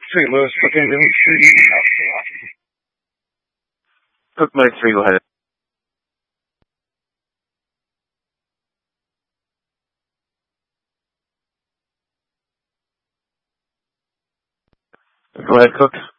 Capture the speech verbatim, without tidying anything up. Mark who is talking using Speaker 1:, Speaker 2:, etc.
Speaker 1: Saint Louis, fucking three.
Speaker 2: Cook Mike three, go ahead. Go ahead, Cook.